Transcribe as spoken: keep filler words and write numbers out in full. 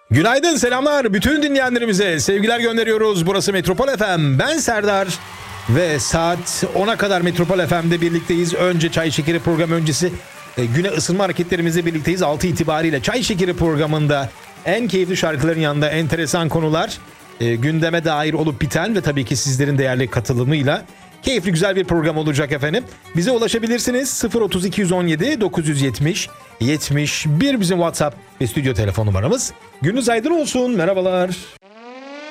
Günaydın, selamlar. Bütün dinleyenlerimize sevgiler gönderiyoruz. Burası Metropol F M. Ben Serdar ve saat ona kadar Metropol F M'de birlikteyiz. Önce Çay Şekeri programı öncesi e, güne ısınma hareketlerimizle birlikteyiz. altı itibariyle Çay Şekeri programında en keyifli şarkıların yanında enteresan konular, e, gündeme dair olup biten ve tabii ki sizlerin değerli katılımıyla keyifli güzel bir program olacak efendim. Bize ulaşabilirsiniz. sıfır otuz iki on yedi dokuz yüz yetmiş yetmiş bir bizim WhatsApp ve stüdyo telefon numaramız. Gününüz aydın olsun. Merhabalar.